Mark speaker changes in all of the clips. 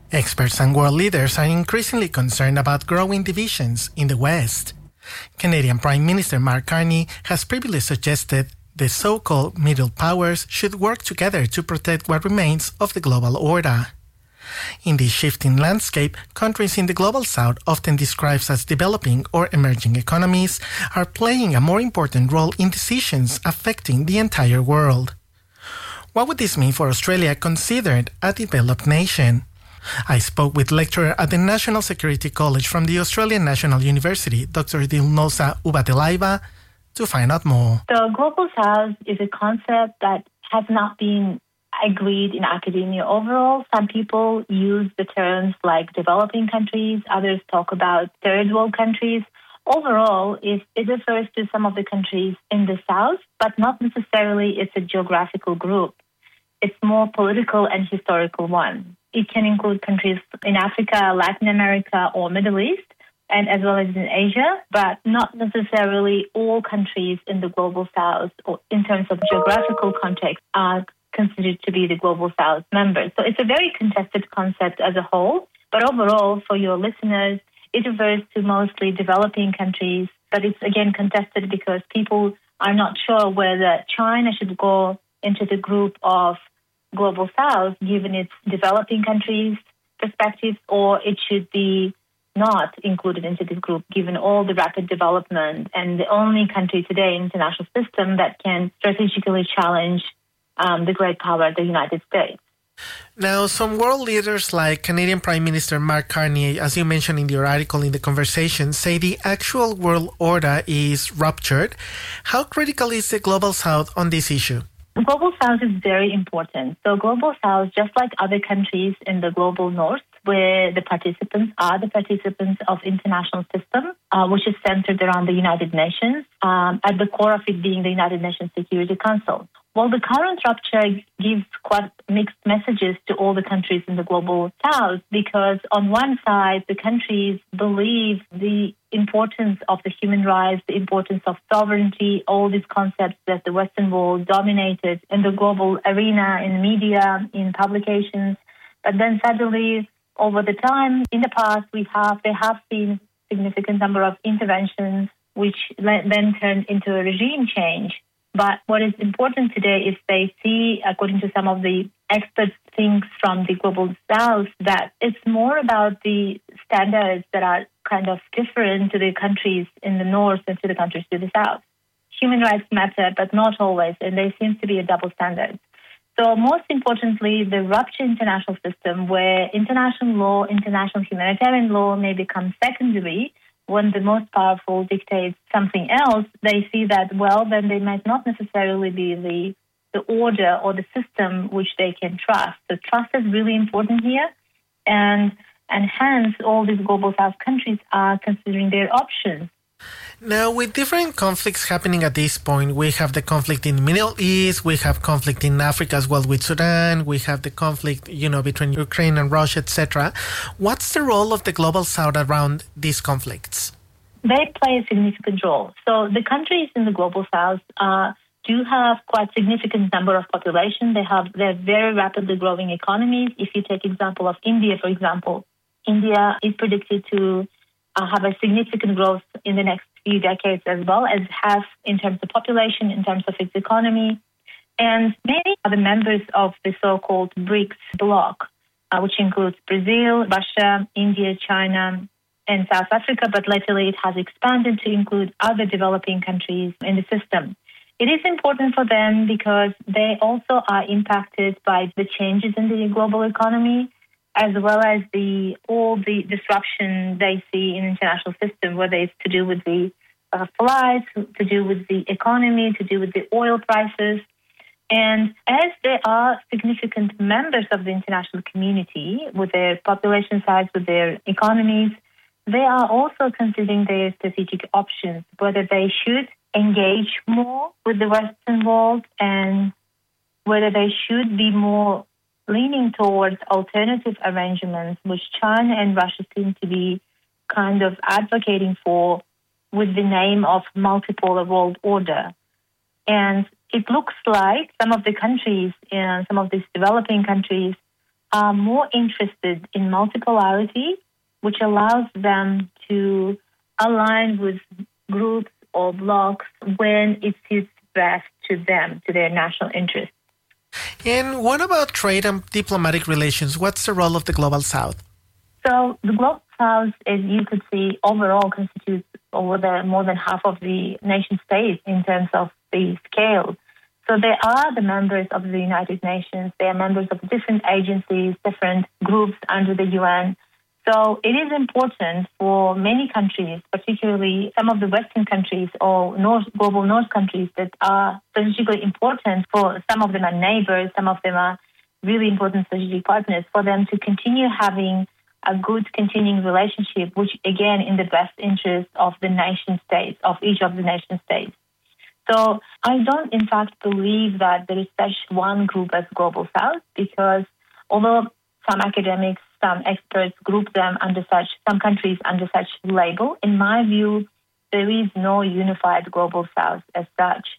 Speaker 1: Experts and world leaders are increasingly concerned about growing divisions in the West. Canadian Prime Minister Mark Carney has previously suggested the so-called middle powers should work together to protect what remains of the global order. In this shifting landscape, countries in the global south, often described as developing or emerging economies, are playing a more important role in decisions affecting the entire world. What would this mean for Australia, considered a developed nation? I spoke with lecturer at the National Security College from the Australian National University, Dr. Dilnosa Ubatelaiva, to find out more.
Speaker 2: The Global South is a concept that has not been agreed in academia overall. Some people use the terms like developing countries, others talk about third world countries. Overall, it refers to some of the countries in the South, but not necessarily it's a geographical group. It's more political and historical one. It can include countries in Africa, Latin America, or Middle East, and as well as in Asia, but not necessarily all countries in the Global South, or in terms of geographical context, are considered to be the Global South members. So it's a very contested concept as a whole, but overall, for your listeners, it refers to mostly developing countries, but it's again contested because people are not sure whether China should go into the group of Global South, given its developing countries perspective, or it should be not included into this group, given all the rapid development and the only country today in the international system that can strategically challenge the great power, the United States.
Speaker 1: Now, some world leaders like Canadian Prime Minister Mark Carney, as you mentioned in your article in the conversation, say the actual world order is ruptured. How critical is the Global South on this issue?
Speaker 2: Global South is very important. So Global South, just like other countries in the Global North, where the participants are the participants of international system, which is centered around the United Nations, at the core of it being the United Nations Security Council. Well, the current rupture gives quite mixed messages to all the countries in the Global South because on one side, the countries believe the importance of the human rights, the importance of sovereignty, all these concepts that the Western world dominated in the global arena, in media, in publications. But then suddenly, over the time, in the past, there have been significant number of interventions which then turned into a regime change. But what is important today is they see, according to some of the experts, things from the Global South, that it's more about the standards that are kind of different to the countries in the North and to the countries to the South. Human rights matter, but not always, and there seems to be a double standard. So most importantly, the ruptured international system where international law, international humanitarian law may become secondary when the most powerful dictates something else, they see that, well, then they might not necessarily be the order or the system which they can trust. So trust is really important here, and hence all these Global South countries are considering their options.
Speaker 1: Now, with different conflicts happening at this point, we have the conflict in the Middle East, we have conflict in Africa as well with Sudan, we have the conflict, between Ukraine and Russia, etc. What's the role of the Global South around these conflicts?
Speaker 2: They play a significant role. So the countries in the Global South do have quite significant number of population. They're very rapidly growing economies. If you take example of India, for example, India is predicted to have a significant growth in the next few decades as well as has in terms of population, in terms of its economy. And many are the members of the so-called BRICS bloc, which includes Brazil, Russia, India, China, and South Africa, but lately it has expanded to include other developing countries in the system. It is important for them because they also are impacted by the changes in the global economy, as well as all the disruption they see in the international system, whether it's to do with the flights, to do with the economy, to do with the oil prices. And as they are significant members of the international community, with their population size, with their economies, they are also considering their strategic options, whether they should engage more with the Western world and whether they should be more leaning towards alternative arrangements, which China and Russia seem to be kind of advocating for with the name of multipolar world order. And it looks like some of the countries, some of these developing countries, are more interested in multipolarity, which allows them to align with groups or blocs when it suits best to them, to their national interests.
Speaker 1: And what about trade and diplomatic relations? What's the role of the Global South?
Speaker 2: So the Global South, as you could see, overall constitutes more than half of the nation states in terms of the scale. So they are the members of the United Nations. They are members of different agencies, different groups under the UN. So it is important for many countries, particularly some of the Western countries or global North countries that are strategically important. For some of them are neighbors, some of them are really important strategic partners, for them to continue having a good continuing relationship, which again in the best interest of the nation states, of each of the nation states. So I don't in fact believe that there is such one group as Global South, because although some academics, some experts group them under some countries under such label, in my view, there is no unified Global South as such.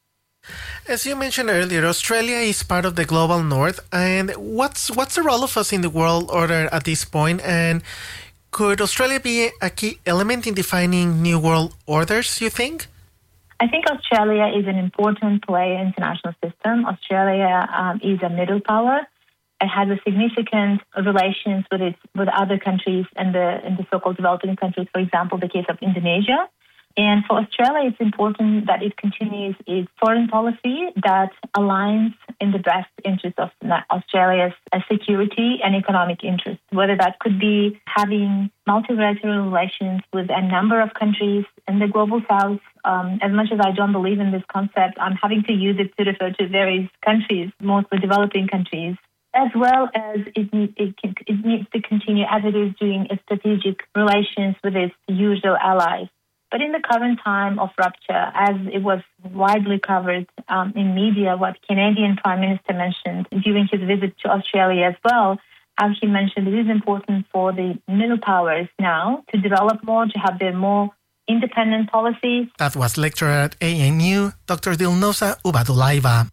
Speaker 1: As you mentioned earlier, Australia is part of the Global North. And what's the role of us in the world order at this point? And could Australia be a key element in defining new world orders, you think?
Speaker 2: I think Australia is an important player in the international system. Australia is a middle power. It has a significant relations with other countries and the so-called developing countries, for example, the case of Indonesia. And for Australia, it's important that it continues its foreign policy that aligns in the best interest of Australia's security and economic interests, whether that could be having multilateral relations with a number of countries in the Global South. As much as I don't believe in this concept, I'm having to use it to refer to various countries, mostly developing countries, as well as it needs to continue as it is doing its strategic relations with its usual allies. But in the current time of rupture, as it was widely covered in media, what Canadian Prime Minister mentioned during his visit to Australia as well, as he mentioned, it is important for the middle powers now to develop more, to have their more independent policies.
Speaker 1: That was lecturer at ANU, Dr. Dilnosa Ubadulaiva.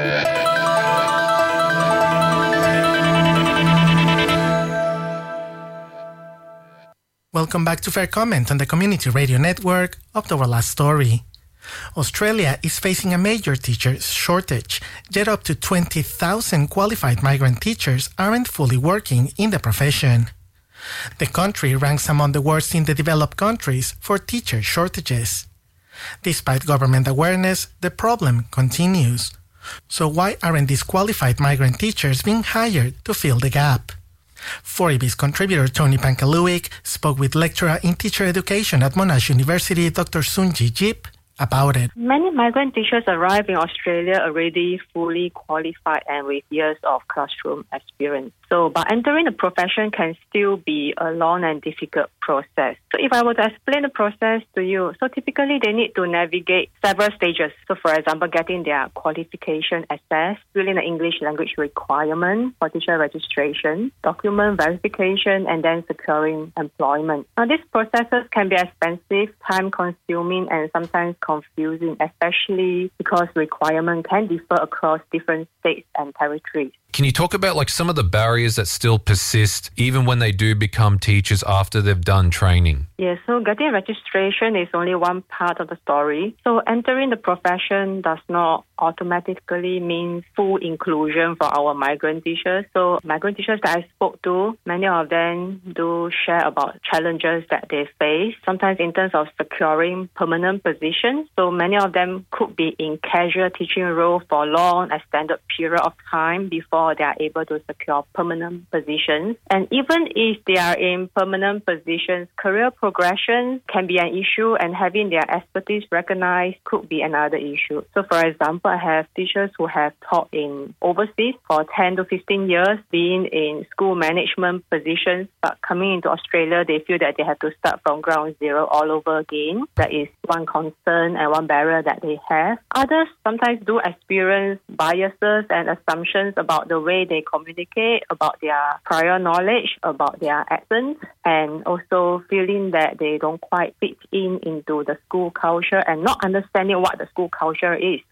Speaker 1: Welcome back to Fair Comment on the Community Radio Network. Up to our last story. Australia is facing a major teacher shortage, yet up to 20,000 qualified migrant teachers aren't fully working in the profession. The country ranks among the worst in the developed countries for teacher shortages. Despite government awareness, the problem continues. So why aren't these qualified migrant teachers being hired to fill the gap? 4EB's contributor Tony Pankaluik spoke with lecturer in teacher education at Monash University, Dr. Sunji Jip, about it.
Speaker 3: Many migrant teachers arrive in Australia already fully qualified and with years of classroom experience. So, but entering the profession can still be a long and difficult process. So if I were to explain the process to you, so typically they need to navigate several stages. So for example, getting their qualification assessed, filling the English language requirement for teacher registration, document verification, and then securing employment. Now these processes can be expensive, time-consuming, and sometimes confusing, especially because requirements can differ across different states and territories.
Speaker 4: Can you talk about some of the barriers that still persist even when they do become teachers after they've done training?
Speaker 3: Yeah, so getting registration is only one part of the story. So entering the profession does not automatically mean full inclusion for our migrant teachers. So migrant teachers that I spoke to, many of them do share about challenges that they face, sometimes in terms of securing permanent positions. So many of them could be in casual teaching role for long, extended period of time before they are able to secure permanent positions. And even if they are in permanent positions, career progression can be an issue, and having their expertise recognized could be another issue. So for example, I have teachers who have taught in overseas for 10 to 15 years, being in school management positions, but coming into Australia, they feel that they have to start from ground zero all over again. That is one concern and one barrier that they have. Others sometimes do experience biases and assumptions about the way they communicate, about their prior knowledge, about their accent, and also feeling that they don't quite fit into the school culture and not understanding what the school culture is. So there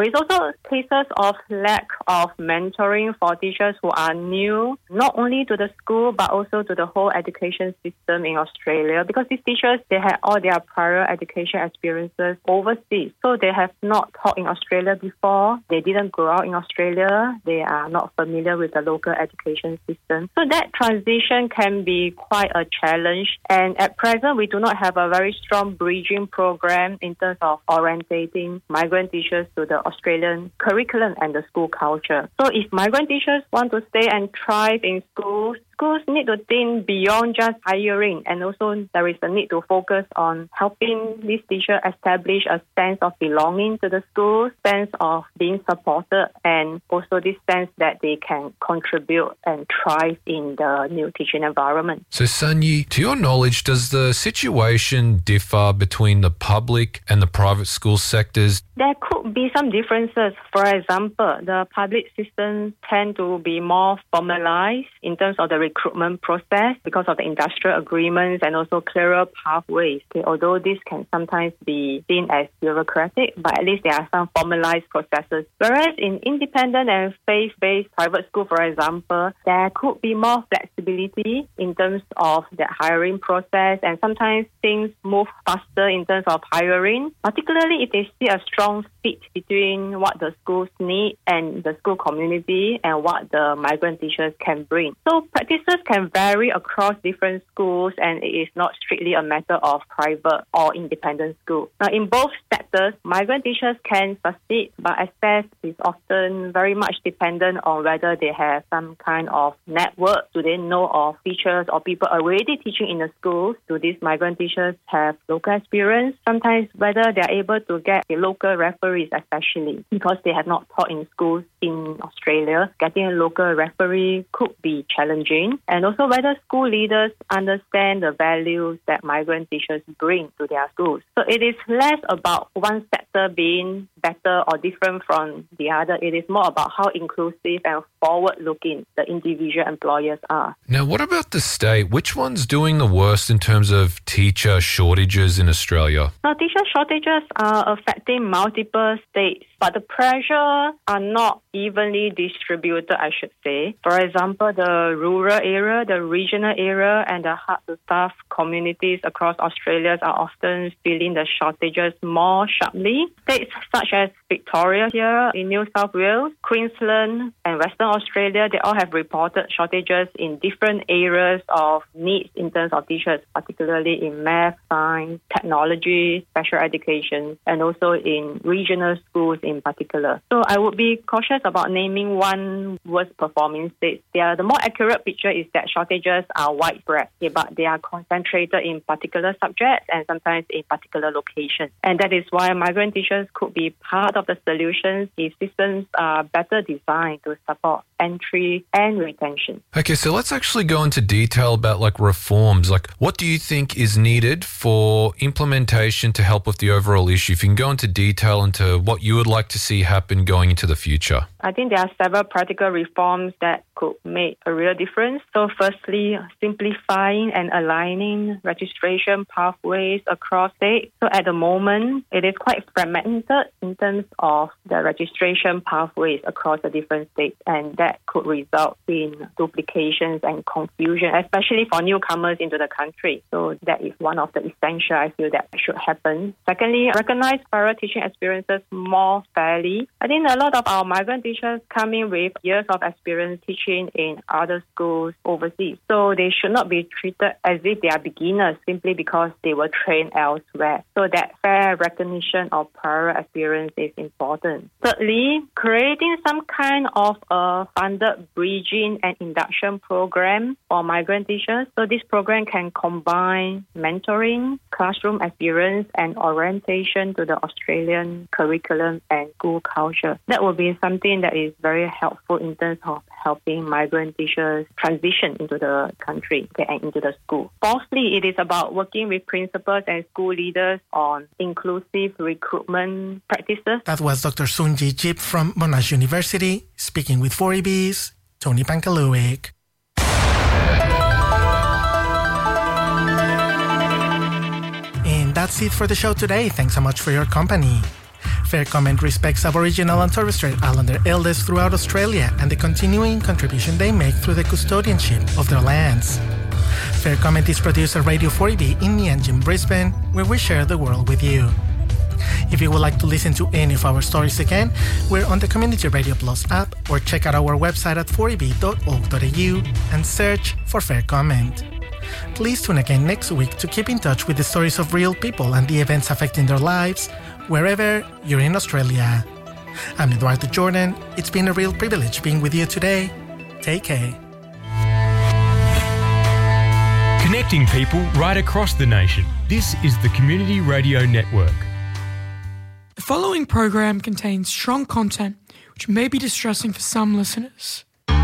Speaker 3: There is also cases of lack of mentoring for teachers who are new, not only to the school, but also to the whole education system in Australia, because these teachers, they had all their prior education experiences overseas. So they have not taught in Australia before. They didn't grow up in Australia. They are not familiar with the local education system. So that transition can be quite a challenge. And at present, we do not have a very strong bridging program in terms of orientating migrant teachers to the Australian curriculum and the school culture. So if migrant teachers want to stay and thrive in schools need to think beyond just hiring, and also there is a need to focus on helping these teachers establish a sense of belonging to the school, sense of being supported, and also this sense that they can contribute and thrive in the new teaching environment.
Speaker 4: So Sanyi, to your knowledge, does the situation differ between the public and the private school sectors?
Speaker 3: There could be some differences. For example, the public systems tend to be more formalized in terms of the recruitment process because of the industrial agreements and also clearer pathways. Okay, although this can sometimes be seen as bureaucratic, but at least there are some formalized processes. Whereas in independent and faith-based private school, for example, there could be more flexibility in terms of the hiring process, and sometimes things move faster in terms of hiring, particularly if they see a strong fit between what the schools need and the school community and what the migrant teachers can bring. So practices can vary across different schools, and it is not strictly a matter of private or independent school. Now, in both sectors, migrant teachers can succeed, but access is often very much dependent on whether they have some kind of network. Do they know of teachers or people already teaching in the schools? Do these migrant teachers have local experience? Sometimes whether they are able to get the local referees, especially because they have not taught in schools in Australia. Getting a local referee could be challenging. And also whether school leaders understand the values that migrant teachers bring to their schools. So it is less about one sector being better or different from the other. It is more about how inclusive and forward-looking the individual employers are.
Speaker 4: Now, what about the state? Which one's doing the worst in terms of teacher shortages in Australia?
Speaker 3: Now, teacher shortages are affecting multiple states, but the pressure are not evenly distributed, I should say. For example, the rural area, the regional area, and the hard-to-staff communities across Australia are often feeling the shortages more sharply. States such as Victoria here in New South Wales, Queensland, and Western Australia, they all have reported shortages in different areas of needs in terms of teachers, particularly in math, science, technology, special education, and also in regional schools in particular. So I would be cautious about naming one worst performing state. The more accurate picture is that shortages are widespread, but they are concentrated in particular subjects and sometimes in particular locations. And that is why migrant teachers could be part of the solutions if systems are better designed to support entry and retention.
Speaker 4: Okay, so let's actually go into detail about reforms. What do you think is needed for implementation to help with the overall issue? If you can go into detail into what you would like to see happen going into the future.
Speaker 3: I think there are several practical reforms that could make a real difference. So firstly, simplifying and aligning registration pathways across states. So at the moment, it is quite fragmented in terms of the registration pathways across the different states, and that could result in duplications and confusion, especially for newcomers into the country. So that is one of the essential, I feel, that should happen. Secondly, recognize prior teaching experiences more fairly. I think a lot of our migrant teachers come in with years of experience teaching in other schools overseas. So they should not be treated as if they are beginners simply because they were trained elsewhere. So that fair recognition of prior experience is important. Thirdly, creating some kind of a funded bridging and induction program for migrant teachers. So this program can combine mentoring, classroom experience, and orientation to the Australian curriculum and school culture. That will be something that is very helpful in terms of helping migrant teachers transition into the country and into the school. Fourthly, it is about working with principals and school leaders on inclusive recruitment practices.
Speaker 1: That was Dr. Soon-Yi Jip from Monash University, speaking with 4EB's Tony Pankaluik. And that's it for the show today. Thanks so much for your company. Fair Comment respects Aboriginal and Torres Strait Islander elders throughout Australia and the continuing contribution they make through the custodianship of their lands. Fair Comment is produced at Radio 40B in Meanjin, Brisbane, where we share the world with you. If you would like to listen to any of our stories again, we're on the Community Radio Plus app or check out our website at 40b.org.au and search for Fair Comment. Please tune again next week to keep in touch with the stories of real people and the events affecting their lives, wherever you're in Australia. I'm Eduardo Jordan. It's been a real privilege being with you today. Take care.
Speaker 5: Connecting people right across the nation. This is the Community Radio Network.
Speaker 6: The following program contains strong content which may be distressing for some listeners.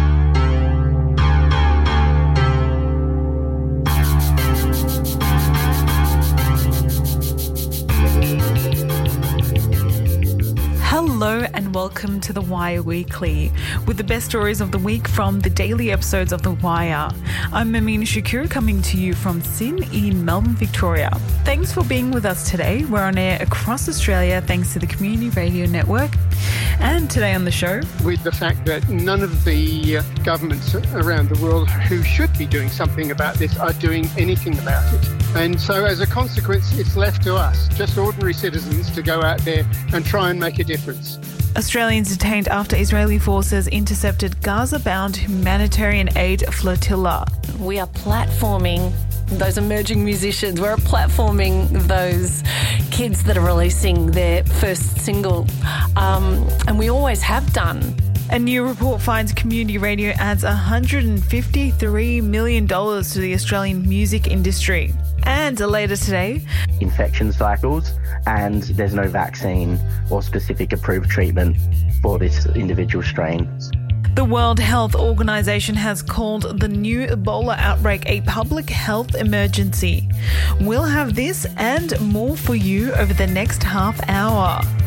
Speaker 7: Hello and welcome to The Wire Weekly, with the best stories of the week from the daily episodes of The Wire. I'm Amina Shakur, coming to you from Sin in Melbourne, Victoria. Thanks for being with us today. We're on air across Australia thanks to the Community Radio Network. And today on the show,
Speaker 8: with the fact that none of the governments around the world who should be doing something about this are doing anything about it. And so as a consequence, it's left to us, just ordinary citizens, to go out there and try and make a difference.
Speaker 7: Australians detained after Israeli forces intercepted Gaza-bound humanitarian aid flotilla.
Speaker 9: We are platforming those emerging musicians. We're platforming those kids that are releasing their first single, and we always have done.
Speaker 7: A new report finds community radio adds $153 million to the Australian music industry. And later today,
Speaker 10: infection cycles, and there's no vaccine or specific approved treatment for this individual strain.
Speaker 7: The World Health Organization has called the new Ebola outbreak a public health emergency. We'll have this and more for you over the next half hour.